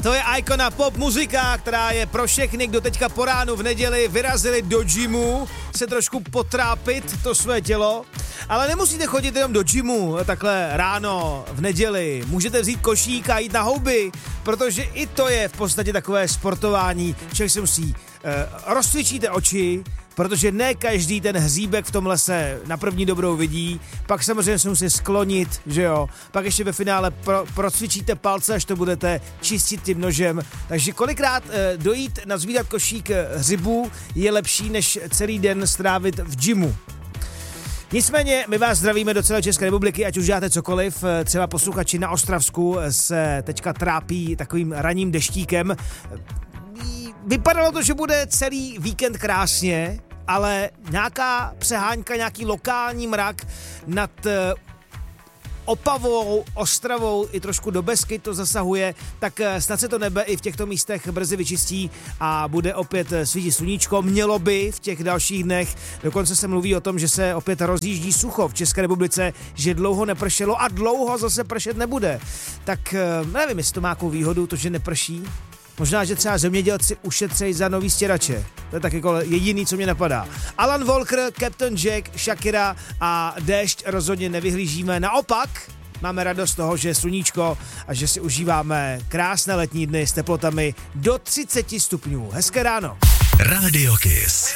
To je ikona pop muzika, která je pro všechny, kdo teďka po ránu v neděli vyrazili do gymu, se trošku potrápit to své tělo. Ale nemusíte chodit jenom do gymu takhle ráno v neděli. Můžete vzít košík a jít na houby, protože i to je v podstatě takové sportování. Člověk si musí rozcvičíte oči, protože ne každý ten hříbek v tom lese na první dobrou vidí, pak samozřejmě se musí sklonit, že jo, pak ještě ve finále procvičíte palce, až to budete čistit tím nožem, takže kolikrát dojít nazbírat košík hřibů je lepší, než celý den strávit v gymu. Nicméně my vás zdravíme do celé České republiky, ať už děláte cokoliv, třeba posluchači na Ostravsku se teďka trápí takovým ranním deštíkem. Vypadalo to, že bude celý víkend krásně, ale nějaká přehánka, nějaký lokální mrak nad Opavou, Ostravou i trošku do Beskyt to zasahuje, tak snad se to nebe i v těchto místech brzy vyčistí a bude opět svítit sluníčko. Mělo by v těch dalších dnech, dokonce se mluví o tom, že se opět rozjíždí sucho v České republice, že dlouho nepršelo a dlouho zase pršet nebude. Tak nevím, jestli to má nějakou výhodu, to, že neprší. Možná, že třeba zemědělci ušetřejí za nový stěrače. To je tak jako jediný, co mě napadá. Alan Walker, Captain Jack, Shakira a déšť rozhodně nevyhlížíme. Naopak, máme radost toho, že je sluníčko a že si užíváme krásné letní dny s teplotami do 30 stupňů. Hezké ráno. Radio Kiss.